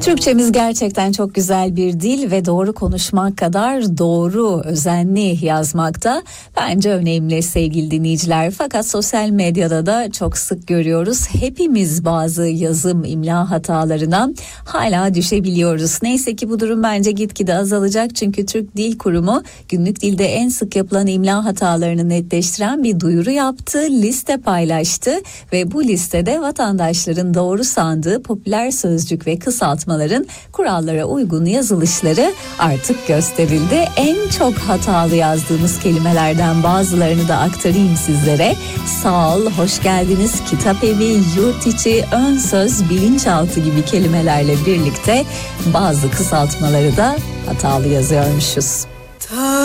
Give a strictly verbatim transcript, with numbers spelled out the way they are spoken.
Türkçemiz gerçekten çok güzel bir dil ve doğru konuşmak kadar doğru, özenli yazmakta bence önemli sevgili dinleyiciler. Fakat sosyal medyada da çok sık görüyoruz. Hepimiz bazı yazım, imla hatalarına hala düşebiliyoruz. Neyse ki bu durum bence gitgide azalacak. Çünkü Türk Dil Kurumu günlük dilde en sık yapılan imla hatalarını netleştiren bir duyuru yaptı, liste paylaştı ve bu listede vatandaşların doğru sandığı popüler sözcük ve kısaltma kurallara uygun yazılışları artık gösterildi. En çok hatalı yazdığımız kelimelerden bazılarını da aktarayım sizlere. Sağ ol, hoş geldiniz, kitap evi, yurt içi, ön söz, bilinçaltı gibi kelimelerle birlikte bazı kısaltmaları da hatalı yazıyormuşuz.